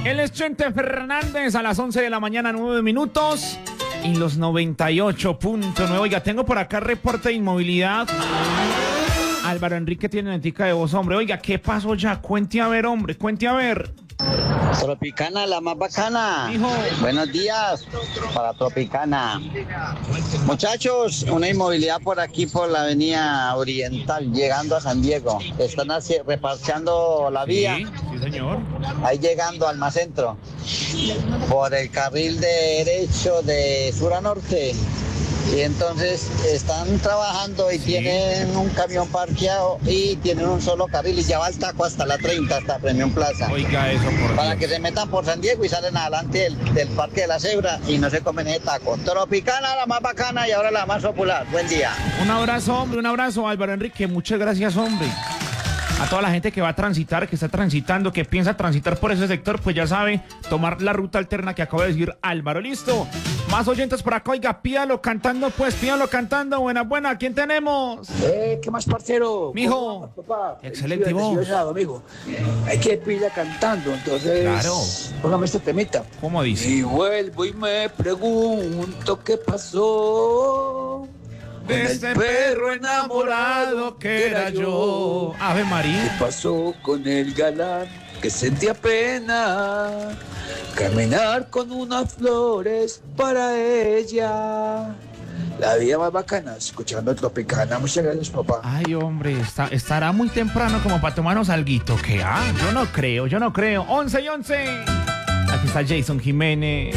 Él es Chente Fernández a las 11 de la mañana, 9 minutos. Y los 98.9. Oiga, tengo por acá reporte de inmovilidad. Álvaro Enrique tiene netica de voz, hombre. Oiga, ¿qué pasó ya? Cuente a ver, hombre, cuente a ver. Tropicana, la más bacana. Hijo. Buenos días para Tropicana. Muchachos, una inmovilidad por aquí, por la avenida Oriental, llegando a San Diego. Están reparchando la vía. Sí, señor. Ahí llegando al Macentro. Por el carril derecho de sur a norte. Y entonces están trabajando y tienen un camión parqueado y tienen un solo carril y ya va el taco hasta la 30, hasta Premium Plaza. Oiga eso, por Para Dios. que se metan por San Diego y salen adelante del Parque de la Cebra y no se comen ese taco. Tropicana, la más bacana y ahora la más popular. Buen día. Un abrazo, hombre, un abrazo, Álvaro Enrique. Muchas gracias, hombre. A toda la gente que va a transitar, que está transitando, que piensa transitar por ese sector, pues ya sabe, tomar la ruta alterna que acaba de decir Álvaro. Listo. Más oyentes por acá. Oiga, pídalo cantando, pues, pídalo cantando. Buena. ¿Quién tenemos? ¿Qué más, parcero? Mijo. ¿Cómo vas, papá? Excelente voz. Amigo. Hay que pilla cantando, entonces. Claro. Póngame este temita. ¿Cómo dice? Y vuelvo y me pregunto qué pasó. De este perro enamorado que era yo. Ave ¿Qué María. pasó con el galán que sentía pena? Caminar con unas flores para ella. La vida más bacana, escuchando Tropicana. Muchas gracias, papá. Ay, hombre, estará muy temprano como para tomarnos alguito. ¿Qué? Yo no creo. 11 y 11. Aquí está Jason Jiménez.